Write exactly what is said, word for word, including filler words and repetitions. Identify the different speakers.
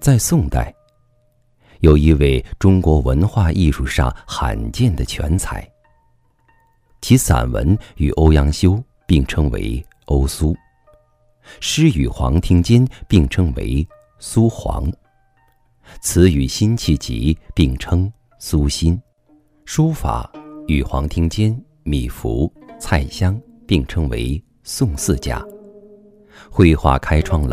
Speaker 1: 在宋代，有一位中国文化艺术上罕见的全才，其散文与欧阳修并称为欧苏，诗与黄庭坚并称为苏黄，词与辛弃疾并称苏辛，书法与黄庭坚、米芾、蔡襄并称为宋四家，绘画开创了